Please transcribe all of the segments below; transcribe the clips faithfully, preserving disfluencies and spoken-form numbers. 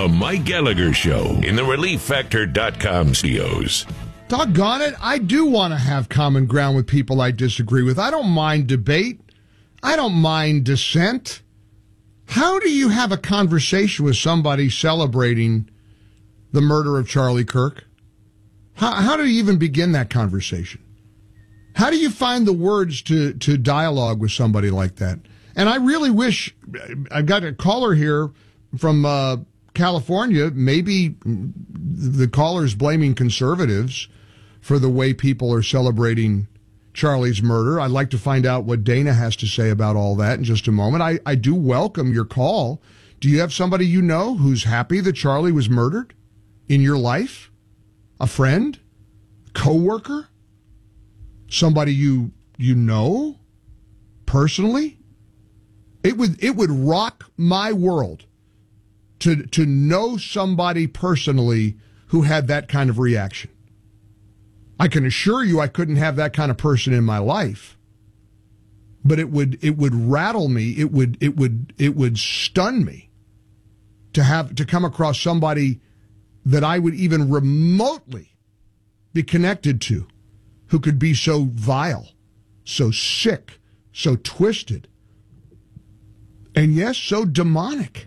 The Mike Gallagher Show in the relief factor dot com studios. Doggone it, I do want to have common ground with people I disagree with. I don't mind debate. I don't mind dissent. How do you have a conversation with somebody celebrating the murder of Charlie Kirk? How, how do you even begin that conversation? How do you find the words to, to dialogue with somebody like that? And I really wish, I've got a caller here from uh, California. Maybe the caller's blaming conservatives for the way people are celebrating Charlie's murder. I'd like to find out what Dana has to say about all that in just a moment. I, I do welcome your call. Do you have somebody you know who's happy that Charlie was murdered in your life? A friend? Coworker? Somebody you you know personally? It would it would rock my world to to know somebody personally who had that kind of reaction. I can assure you I couldn't have that kind of person in my life. But it would it would rattle me, it would it would it would stun me to have to come across somebody that I would even remotely be connected to who could be so vile, so sick, so twisted, and yes, so demonic.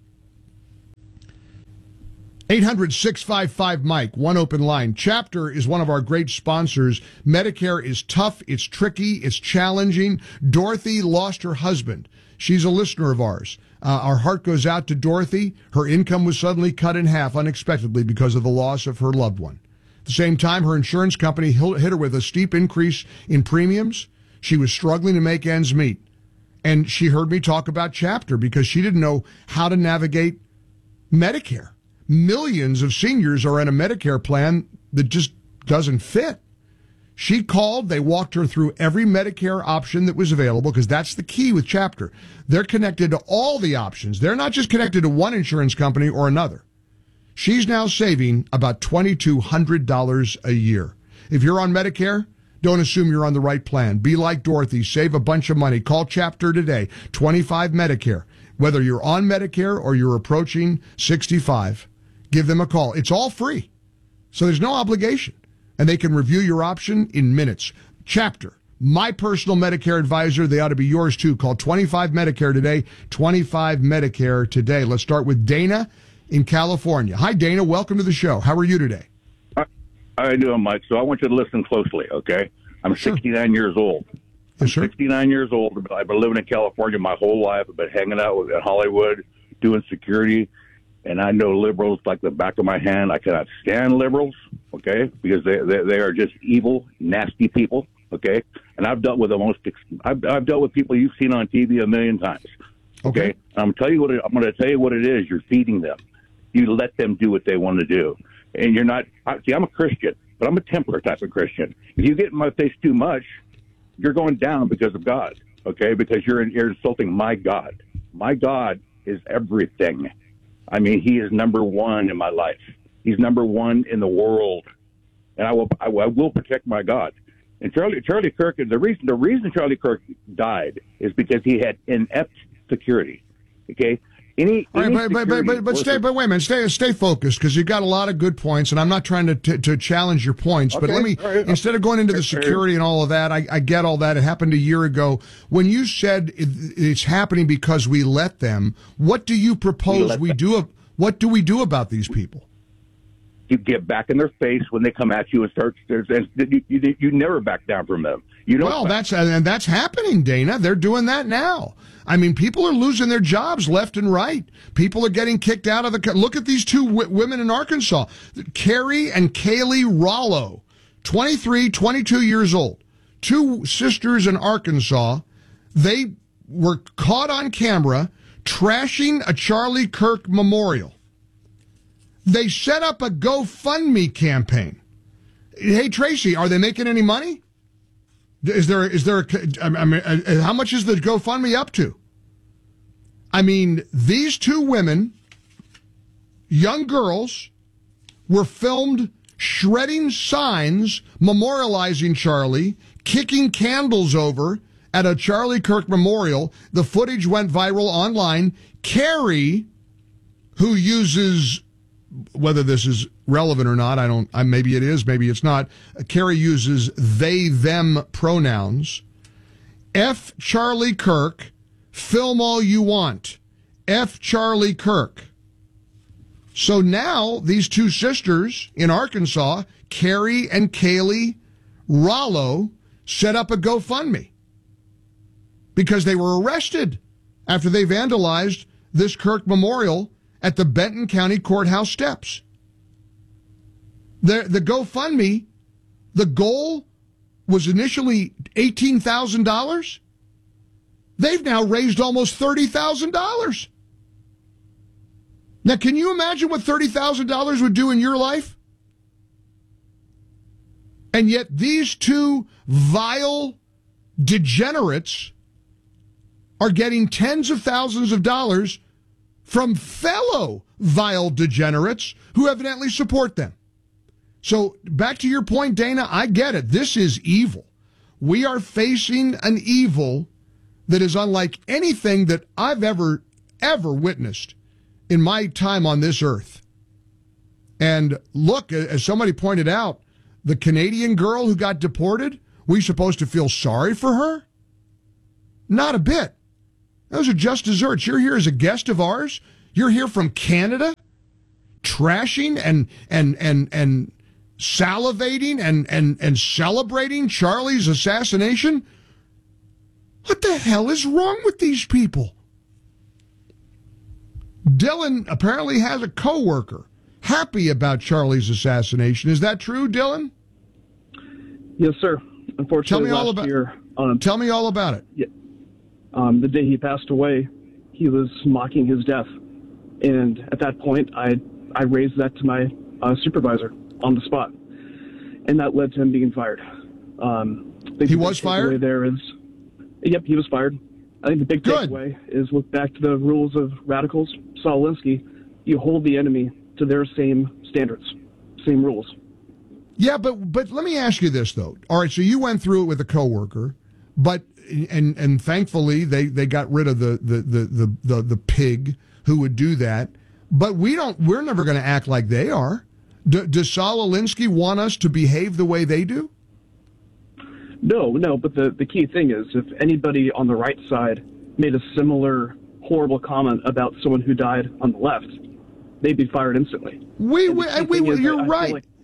eight hundred, six five five, Mike, one open line. Chapter is one of our great sponsors. Medicare is tough, it's tricky, it's challenging. Dorothy lost her husband. She's a listener of ours. Uh, our heart goes out to Dorothy. Her income was suddenly cut in half unexpectedly because of the loss of her loved one. At the same time, her insurance company hit her with a steep increase in premiums. She was struggling to make ends meet. And she heard me talk about Chapter because she didn't know how to navigate Medicare. Millions of seniors are in a Medicare plan that just doesn't fit. She called. They walked her through every Medicare option that was available because that's the key with Chapter. They're connected to all the options. They're not just connected to one insurance company or another. She's now saving about two thousand two hundred dollars a year. If you're on Medicare, don't assume you're on the right plan. Be like Dorothy. Save a bunch of money. Call Chapter today. twenty-five Medicare. Whether you're on Medicare or you're approaching sixty-five, give them a call. It's all free. So there's no obligation. And they can review your option in minutes. Chapter, my personal Medicare advisor. They ought to be yours too. Call twenty-five Medicare today. twenty-five Medicare today. Let's start with Dana in California. Hi, Dana. Welcome to the show. How are you today? How are you doing, Mike? So I want you to listen closely, okay? I'm sure. sixty-nine years old. I'm yes, sir. sixty-nine years old. I've been living in California my whole life. I've been hanging out with, in Hollywood, doing security. And I know liberals like the back of my hand. I cannot stand liberals, okay, because they they, they are just evil, nasty people, okay. And I've dealt with the most. I've, I've dealt with people you've seen on T V a million times, okay. okay? And I'm tell you what it, I'm going to tell you what it is. You're feeding them. You let them do what they want to do, and you're not. I, see, I'm a Christian, but I'm a Templar type of Christian. If you get in my face too much, you're going down because of God, okay? Because you're you're insulting my God. My God is everything. I mean, he is number one in my life. He's number one in the world, and I will I will, I will protect my God. And Charlie Charlie Kirk, the reason the reason Charlie Kirk died is because he had inept security. Okay, any, All right, any but but but but, but stay but wait a minute, stay stay focused because you've got a lot of good points, and I'm not trying to to, to challenge your points, okay. but let me right. instead of going into the security and all of that, I, I get all that. It happened a year ago. When you said it, it's happening because we let them, what do you propose we, we do? What do we do about these people? You get back in their face when they come at you and start. And you, you, you never back down from them. You don't. Well, back. that's and that's happening, Dana. They're doing that now. I mean, people are losing their jobs left and right. People are getting kicked out of the. Look at these two w- women in Arkansas, Carrie and Kaylee Rollo, twenty-three, twenty-two years old. Two sisters in Arkansas. They were caught on camera trashing a Charlie Kirk memorial. They set up a GoFundMe campaign. Hey, Tracy, are they making any money? Is there, is there, a, I mean, how much is the GoFundMe up to? I mean, these two women, young girls, were filmed shredding signs memorializing Charlie, kicking candles over at a Charlie Kirk memorial. The footage went viral online. Carrie, who uses, whether this is relevant or not, I don't, I, maybe it is, maybe it's not. Carrie uses they, them pronouns. F. Charlie Kirk, film all you want. F. Charlie Kirk. So now these two sisters in Arkansas, Carrie and Kaylee Rollo, set up a GoFundMe because they were arrested after they vandalized this Kirk memorial at the Benton County Courthouse steps. The, the GoFundMe, the goal was initially eighteen thousand dollars. They've now raised almost thirty thousand dollars. Now, can you imagine what thirty thousand dollars would do in your life? And yet these two vile degenerates are getting tens of thousands of dollars from fellow vile degenerates who evidently support them. So back to your point, Dana, I get it. This is evil. We are facing an evil that is unlike anything that I've ever, ever witnessed in my time on this earth. And look, as somebody pointed out, the Canadian girl who got deported, we supposed to feel sorry for her? Not a bit. Those are just desserts. You're here as a guest of ours. You're here from Canada, trashing and and and and salivating and and and celebrating Charlie's assassination. What the hell is wrong with these people? Dylan apparently has a coworker happy about Charlie's assassination. Is that true, Dylan? Yes, sir. Unfortunately, tell me last all about, year, um, tell me all about it. Yeah, um, the day he passed away, he was mocking his death, and at that point, I I raised that to my uh, supervisor on the spot, and that led to him being fired. Um, I think he the was big fired? takeaway there is, yep, he was fired. I think the big Good. takeaway is look back to the rules of radicals. Saul Alinsky, you hold the enemy to their same standards, same rules. Yeah, but but let me ask you this though. All right, so you went through it with a coworker, but and and thankfully they, they got rid of the the, the, the, the the pig who would do that. But we don't. We're never going to act like they are. D- does Saul Alinsky want us to behave the way they do? No, no. But the the key thing is, if anybody on the right side made a similar horrible comment about someone who died on the left, they'd be fired instantly. We, we, we, we is, you're I, I right. like,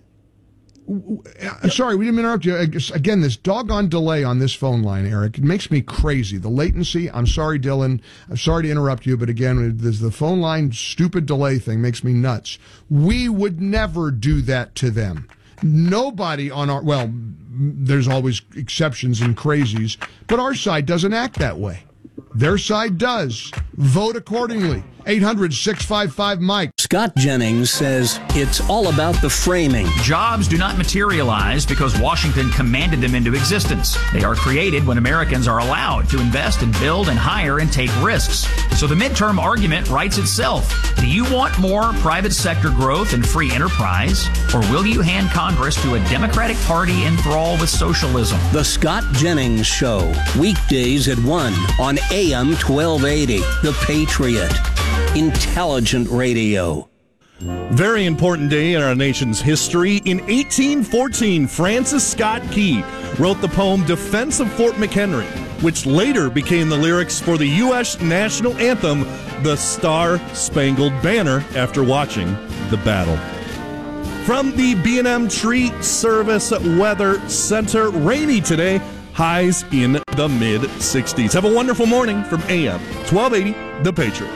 Sorry, we didn't interrupt you. Again, this doggone delay on this phone line, Eric, it makes me crazy. The latency, I'm sorry, Dylan. I'm sorry to interrupt you, but again, there's the phone line stupid delay thing makes me nuts. We would never do that to them. Nobody on our, well, there's always exceptions and crazies, but our side doesn't act that way. Their side does. Vote accordingly. eight hundred, six five five, Mike. Scott Jennings says it's all about the framing. Jobs do not materialize because Washington commanded them into existence. They are created when Americans are allowed to invest and build and hire and take risks. So the midterm argument writes itself. Do you want more private sector growth and free enterprise? Or will you hand Congress to a Democratic Party enthralled with socialism? The Scott Jennings Show, weekdays at one on A M twelve eighty. The Patriot. Intelligent radio. Very important day in our nation's history. In eighteen fourteen, Francis Scott Key wrote the poem Defense of Fort McHenry, which later became the lyrics for the U S national anthem, The Star-Spangled Banner, after watching the battle. From the B and M Tree Service Weather Center, rainy today, highs in the mid sixties. Have a wonderful morning from A M twelve eighty, The Patriot.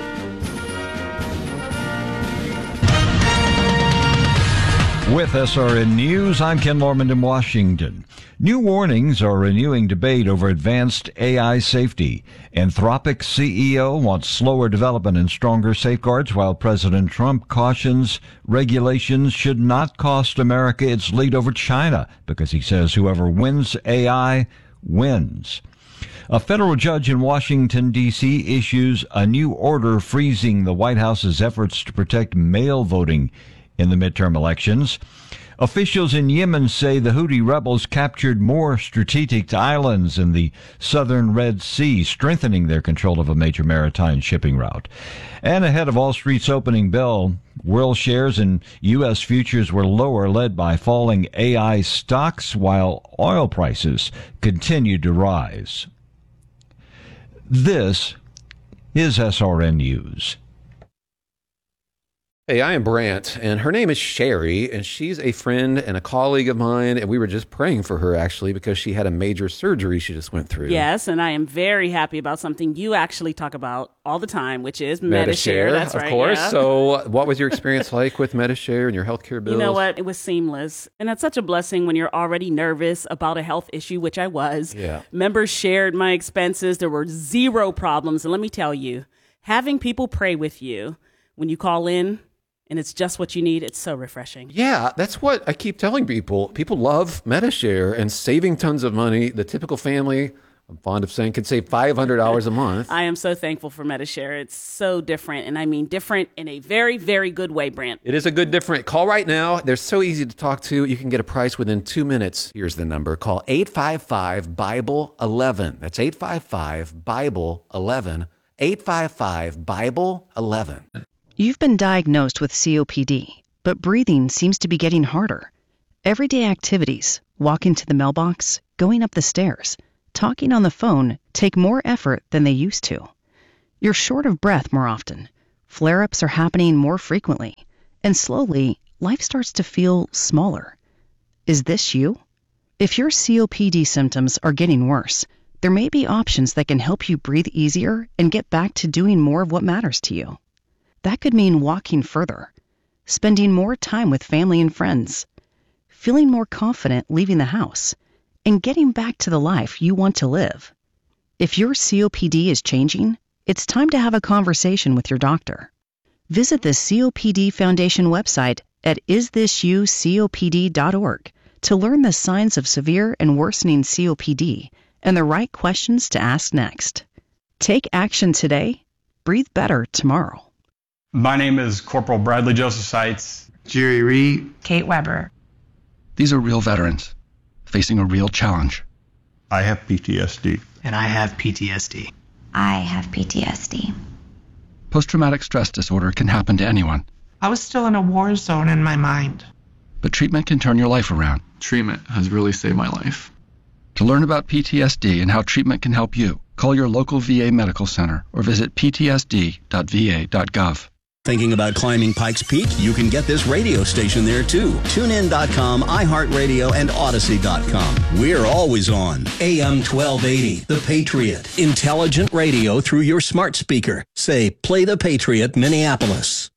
With S R N News, I'm Ken Lorman in Washington. New warnings are renewing debate over advanced A I safety. Anthropic C E O wants slower development and stronger safeguards, while President Trump cautions regulations should not cost America its lead over China, because he says whoever wins A I wins. A federal judge in Washington, D C issues a new order freezing the White House's efforts to protect mail voting in the midterm elections. Officials in Yemen say the Houthi rebels captured more strategic islands in the southern Red Sea, strengthening their control of a major maritime shipping route. And ahead of Wall Street's opening bell, world shares and U S futures were lower, led by falling A I stocks, while oil prices continued to rise. This is S R N News. Hey, I am Brant, and her name is Sherry, and she's a friend and a colleague of mine, and we were just praying for her, actually, because she had a major surgery she just went through. Yes, and I am very happy about something you actually talk about all the time, which is Medi-Share. Medi-Share, That's of right, course. yeah. So what was your experience like with Medi-Share and your healthcare bills? You know what? It was seamless, and that's such a blessing when you're already nervous about a health issue, which I was. Yeah. Members shared my expenses. There were zero problems, and let me tell you, having people pray with you when you call in, and it's just what you need, it's so refreshing. Yeah, that's what I keep telling people. People love Medi-Share and saving tons of money. The typical family, I'm fond of saying, could save five hundred dollars a month. I am so thankful for Medi-Share. It's so different, and I mean different in a very, very good way, Brant. It is a good different. Call right now. They're so easy to talk to. You can get a price within two minutes. Here's the number. Call eight five five, Bible eleven. That's eight five five, Bible eleven. eight five five, Bible eleven. You've been diagnosed with C O P D, but breathing seems to be getting harder. Everyday activities, walking to the mailbox, going up the stairs, talking on the phone take more effort than they used to. You're short of breath more often. Flare-ups are happening more frequently, and slowly, life starts to feel smaller. Is this you? If your C O P D symptoms are getting worse, there may be options that can help you breathe easier and get back to doing more of what matters to you. That could mean walking further, spending more time with family and friends, feeling more confident leaving the house, and getting back to the life you want to live. If your C O P D is changing, it's time to have a conversation with your doctor. Visit the C O P D Foundation website at is this you C O P D dot org to learn the signs of severe and worsening C O P D and the right questions to ask next. Take action today. Breathe better tomorrow. My name is Corporal Bradley Joseph Seitz. Jerry Reed. Kate Weber. These are real veterans facing a real challenge. I have P T S D. And I have P T S D. I have P T S D. Post-traumatic stress disorder can happen to anyone. I was still in a war zone in my mind. But treatment can turn your life around. Treatment has really saved my life. To learn about P T S D and how treatment can help you, call your local V A medical center or visit p t s d dot v a dot gov. Thinking about climbing Pikes Peak? You can get this radio station there too. tune in dot com, iHeartRadio, and Odyssey dot com. We're always on. A M twelve eighty, The Patriot. Intelligent radio through your smart speaker. Say, play The Patriot, Minneapolis.